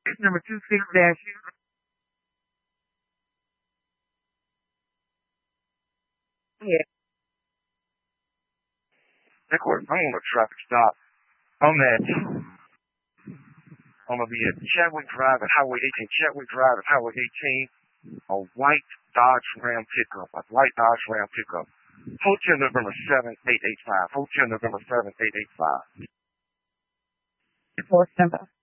Number 26 dash. Yeah. Headquarters, I'm on a traffic stop. I'm at, I'm gonna be at Chadwick Drive at Highway 18. Chadwick Drive at Highway 18. A white Dodge Ram pickup. A white Dodge Ram pickup. Hotel November 7885. Hotel November 7885. Fourth number.